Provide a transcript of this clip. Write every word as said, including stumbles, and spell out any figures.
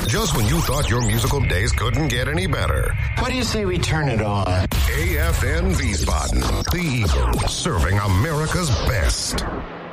Just when you thought your musical days couldn't get any better. What do you say we turn it on? A F N Wiesbaden, the Eagle, serving America's best.